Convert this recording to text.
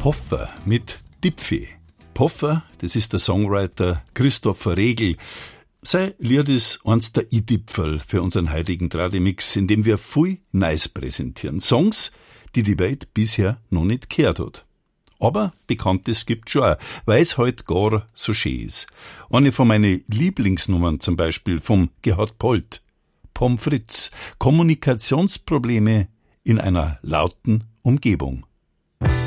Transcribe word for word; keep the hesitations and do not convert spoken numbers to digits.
Poffer mit Dipfi. Poffer, das ist der Songwriter Christopher Regel. Sein Lied ist eins der I-Dipferl für unseren heutigen Tradimix, in dem wir viel Neues präsentieren. Songs, die die Welt bisher noch nicht gehört hat. Aber Bekanntes gibt's schon, weil es halt gar so schön ist. Eine von meinen Lieblingsnummern zum Beispiel vom Gerhard Polt. Pommes frites. Kommunikationsprobleme in einer lauten Umgebung.